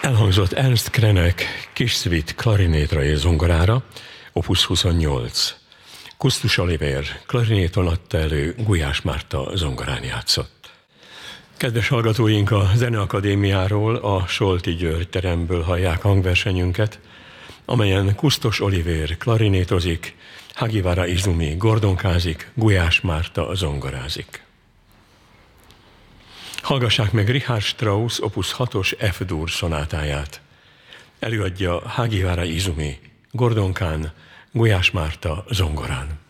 Elhangzott Ernst Krenek kis szvit klarinétra és zongorára, opus 28. Kusztus Olivér klarinéton adta elő, Gulyás Márta zongorán játszott. Kedves hallgatóink, a Zeneakadémiáról, a Solti György teremből hallják hangversenyünket, amelyen Kusztus Olivér klarinétozik, Hagiwara Izumi gordonkázik, Gulyás Márta zongorázik. Hallgassák meg Richard Strauss opus 6-os F-dur szonátáját. Előadja Hagiwara Izumi, gordonkán, Gulyás Márta zongorán.